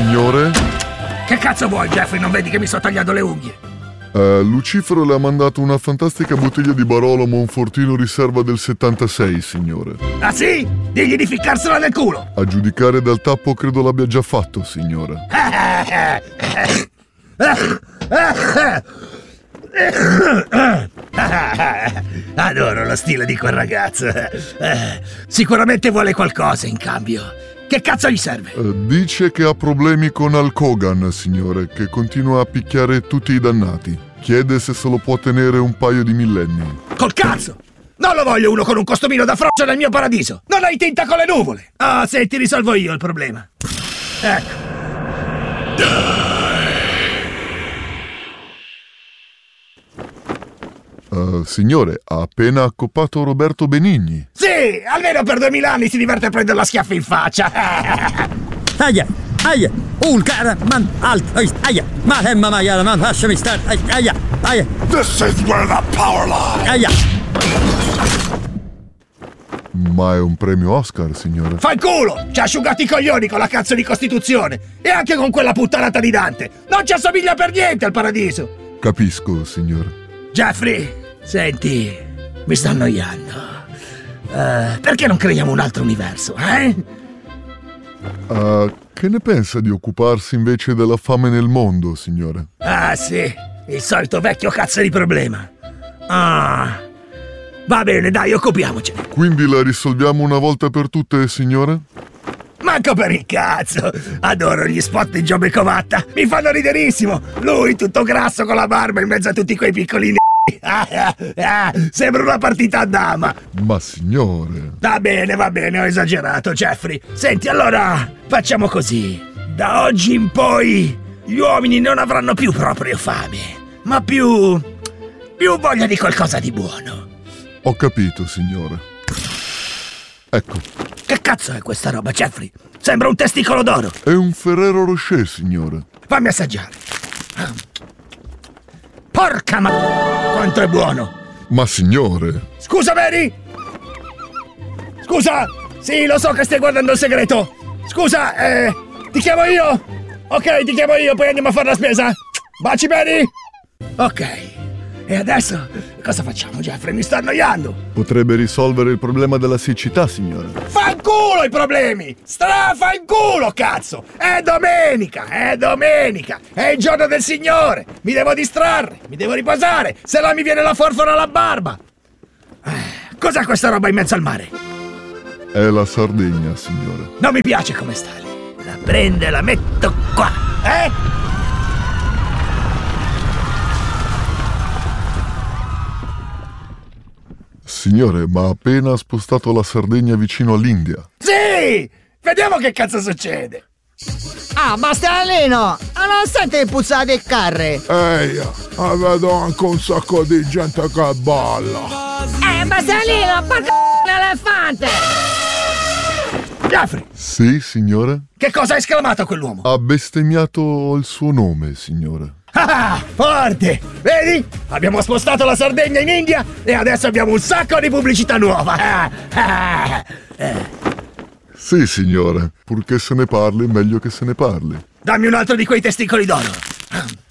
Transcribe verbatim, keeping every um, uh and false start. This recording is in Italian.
signore? Che cazzo vuoi, Jeffrey? Non vedi che mi sto tagliando le unghie? Uh, Lucifero le ha mandato una fantastica bottiglia di Barolo Monfortino riserva del settantasei, signore. Ah sì? Digli di ficcarsela nel culo! A giudicare dal tappo credo l'abbia già fatto, signore. Adoro lo stile di quel ragazzo. Sicuramente vuole qualcosa in cambio. Che cazzo gli serve? Uh, dice che ha problemi con Hulk Hogan, signore, che continua a picchiare tutti i dannati. Chiede se se lo può tenere un paio di millenni. Col cazzo! Non lo voglio uno con un costumino da frocia nel mio paradiso! Non hai tinta con le nuvole! Ah, oh, se ti risolvo io il problema. Ecco. Uh, signore, ha appena accoppato Roberto Benigni. Sì, almeno per duemila anni si diverte a prendere la schiaffa in faccia. Aia, aia, un cara, man, alt, aia, ma emma maiala, man, lasciami stare, aia, aia. This is where the power lies. Aia. Ma è un premio Oscar, signore. Fai culo! Ci ha asciugato i coglioni con la cazzo di Costituzione! E anche con quella puttanata di Dante! Non ci assomiglia per niente al paradiso! Capisco, signore. Jeffrey, senti, mi sto annoiando. Uh, perché non creiamo un altro universo, eh? Uh, che ne pensa di occuparsi invece della fame nel mondo, signore? Ah, sì, il solito vecchio cazzo di problema. Ah, va bene, dai, occupiamocene. Quindi la risolviamo una volta per tutte, signore? Manco per il cazzo! Adoro gli spot di Giobbe Covatta! Mi fanno riderissimo! Lui tutto grasso con la barba in mezzo a tutti quei piccolini. Ah, ah, ah, sembra una partita a dama! Ma signore... Va bene, va bene, ho esagerato, Jeffrey. Senti, allora, facciamo così. Da oggi in poi gli uomini non avranno più proprio fame, ma più... più voglia di qualcosa di buono. Ho capito, signore. Ecco. Che cazzo è questa roba, Jeffrey? Sembra un testicolo d'oro. È un Ferrero Rocher, signore. Fammi assaggiare. Porca ma... quanto è buono! Ma signore... Scusa, Mary! Scusa! Sì, lo so che stai guardando il segreto! Scusa, eh... ti chiamo io? Ok, ti chiamo io, poi andiamo a fare la spesa! Baci, Mary! Ok. E adesso cosa facciamo, Jeffrey? Mi sto annoiando! Potrebbe risolvere il problema della siccità, signore. Fanculo i problemi! Strafanculo, cazzo! È domenica! È domenica! È il giorno del Signore! Mi devo distrarre! Mi devo riposare! Se no mi viene la forfora alla barba! Eh, cos'è questa roba in mezzo al mare? È la Sardegna, signore. Non mi piace come sta lì! La prendo e la metto qua! Eh? Signore, ma ha appena spostato la Sardegna vicino all'India. Sì! Vediamo che cazzo succede! Ah, Bastarellino! Ma non senti il puzzare dei carri? Ehi, vedo anche un sacco di gente che balla. Eh, Bastarellino, porca l'elefante! Jeffrey! Sì, signore? Che cosa ha esclamato quell'uomo? Ha bestemmiato il suo nome, signore. Ah, forte! Vedi? Abbiamo spostato la Sardegna in India e adesso abbiamo un sacco di pubblicità nuova! Ah, ah, eh. Sì, signore. Purché se ne parli, meglio che se ne parli. Dammi un altro di quei testicoli d'oro!